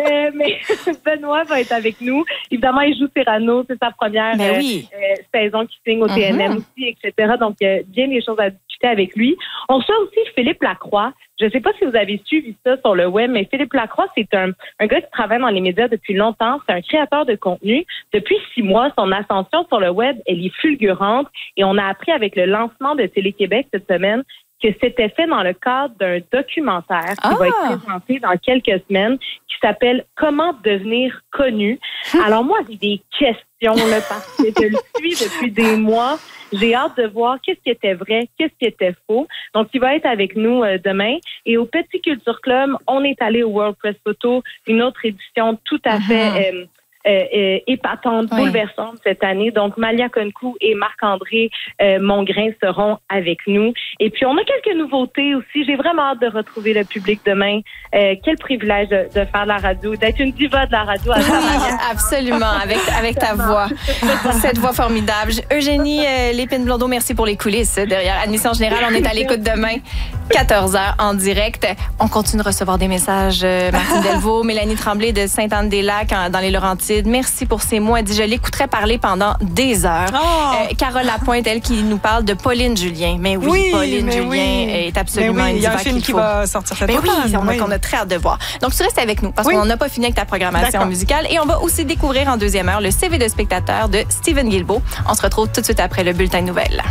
Mais Benoît va être avec nous. Évidemment, il joue Cyrano. C'est sa première saison qui signe au TNM aussi, etc. Donc, bien des choses à discuter avec lui. On reçoit aussi Philippe Lacroix. Je ne sais pas si vous avez suivi ça sur le web, mais Philippe Lacroix, c'est un gars qui travaille dans les médias depuis longtemps. C'est un créateur de contenu. Depuis 6 mois, son ascension sur le web, elle est fulgurante. Et on a appris avec le lancement de Télé-Québec cette semaine que c'était fait dans le cadre d'un documentaire qui va être présenté dans quelques semaines, qui s'appelle « Comment devenir connu ». Alors moi, j'ai des questions là, parce que je le suis depuis des mois. J'ai hâte de voir qu'est-ce qui était vrai, qu'est-ce qui était faux. Donc, il va être avec nous demain. Et au Petit Culture Club, on est allé au World Press Photo, une autre édition tout à fait épatante, bouleversante cette année. Donc, Malia Konkou et Marc-André Mongrain seront avec nous. Et puis, on a quelques nouveautés aussi. J'ai vraiment hâte de retrouver le public demain. Quel privilège de faire de la radio, d'être une diva de la radio à sa manière. Absolument, avec ta voix. Cette voix formidable. Eugénie Lépine-Blondeau, merci pour les coulisses derrière Admission Générale. On est à l'écoute demain, 14h en direct. On continue de recevoir des messages. Martine Delvaux, Mélanie Tremblay de Sainte-Anne-des-Lacs dans les Laurentides. Merci pour ces mots. Elle dit, je l'écouterais parler pendant des heures. Carole Lapointe, elle, qui nous parle de Pauline Julien. Mais Pauline Julien est absolument une diva. Il y a un film qui va sortir cette semaine. On a très hâte de voir. Donc, tu restes avec nous parce qu'on n'a pas fini avec ta programmation musicale. Et on va aussi découvrir en deuxième heure le CV de spectateur de Steven Guilbeault. On se retrouve tout de suite après le bulletin de nouvelles.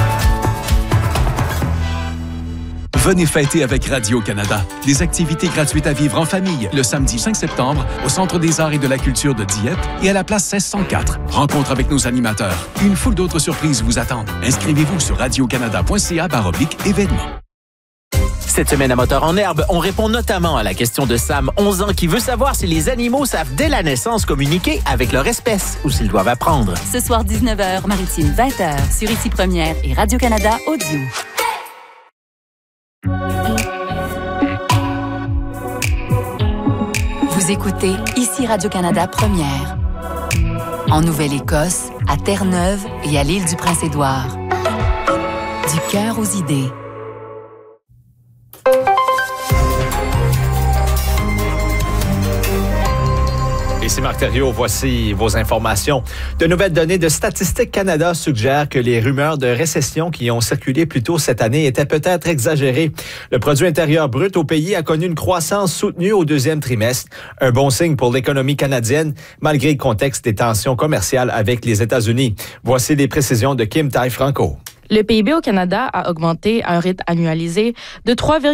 Venez fêter avec Radio-Canada. Des activités gratuites à vivre en famille le samedi 5 septembre au Centre des arts et de la culture de Dieppe et à la place 1604. Rencontre avec nos animateurs. Une foule d'autres surprises vous attendent. Inscrivez-vous sur radiocanada.ca/événements. Cette semaine à Moteur en herbe, on répond notamment à la question de Sam, 11 ans, qui veut savoir si les animaux savent dès la naissance communiquer avec leur espèce ou s'ils doivent apprendre. Ce soir 19h, Maritime 20h, sur Ici Première et Radio-Canada Audio. Vous écoutez Ici Radio-Canada Première. En Nouvelle-Écosse, à Terre-Neuve et à l'île du Prince-Édouard. Du cœur aux idées. Ici Marc Thériault, voici vos informations. De nouvelles données de Statistique Canada suggèrent que les rumeurs de récession qui ont circulé plus tôt cette année étaient peut-être exagérées. Le produit intérieur brut au pays a connu une croissance soutenue au deuxième trimestre. Un bon signe pour l'économie canadienne, malgré le contexte des tensions commerciales avec les États-Unis. Voici les précisions de Kim Tai-Franco. Le PIB au Canada a augmenté à un rythme annualisé de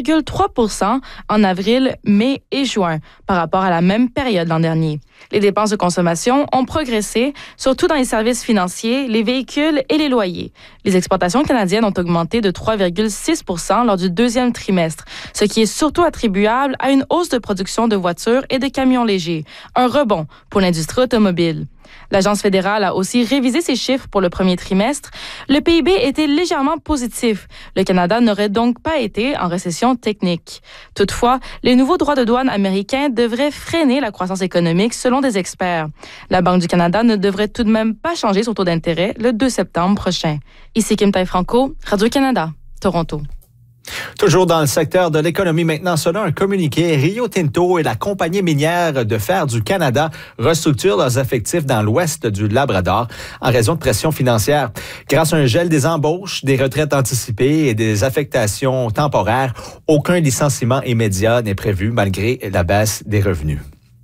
3,3 % en avril, mai et juin par rapport à la même période l'an dernier. Les dépenses de consommation ont progressé, surtout dans les services financiers, les véhicules et les loyers. Les exportations canadiennes ont augmenté de 3,6 % lors du deuxième trimestre, ce qui est surtout attribuable à une hausse de production de voitures et de camions légers, un rebond pour l'industrie automobile. L'Agence fédérale a aussi révisé ses chiffres pour le premier trimestre. Le PIB était légèrement positif. Le Canada n'aurait donc pas été en récession technique. Toutefois, les nouveaux droits de douane américains devraient freiner la croissance économique selon des experts. La Banque du Canada ne devrait tout de même pas changer son taux d'intérêt le 2 septembre prochain. Ici Kim Tai-Franco, Radio-Canada, Toronto. Toujours dans le secteur de l'économie maintenant, selon un communiqué, Rio Tinto et la compagnie minière de fer du Canada restructurent leurs effectifs dans l'ouest du Labrador en raison de pression financière. Grâce à un gel des embauches, des retraites anticipées et des affectations temporaires, aucun licenciement immédiat n'est prévu malgré la baisse des revenus.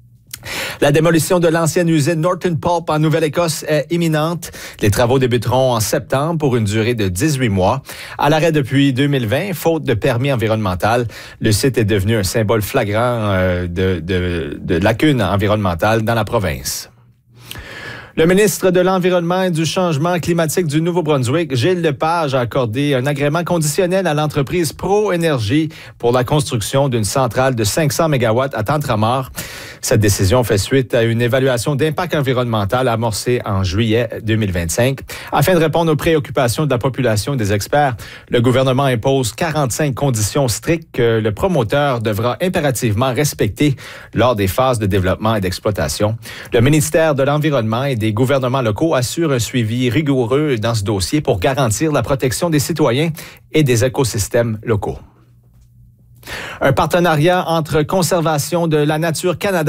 La démolition de l'ancienne usine Norton Pulp en Nouvelle-Écosse est imminente. Les travaux débuteront en septembre pour une durée de 18 mois. À l'arrêt depuis 2020, faute de permis environnemental, le site est devenu un symbole flagrant de lacunes environnementales dans la province. Le ministre de l'Environnement et du Changement climatique du Nouveau-Brunswick, Gilles Lepage, a accordé un agrément conditionnel à l'entreprise Pro-Énergie pour la construction d'une centrale de 500 MW à Tantramar. Cette décision fait suite à une évaluation d'impact environnemental amorcée en juillet 2025. Afin de répondre aux préoccupations de la population et des experts, le gouvernement impose 45 conditions strictes que le promoteur devra impérativement respecter lors des phases de développement et d'exploitation. Le ministère de l'Environnement et des gouvernements locaux assurent un suivi rigoureux dans ce dossier pour garantir la protection des citoyens et des écosystèmes locaux. Un partenariat entre Conservation de la Nature Canada